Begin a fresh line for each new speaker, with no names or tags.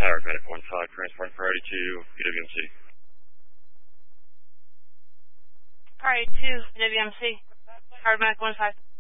Paramedic 1-5, transporting priority to PWMC.
Priority to PWMC. Paramedic 1-5.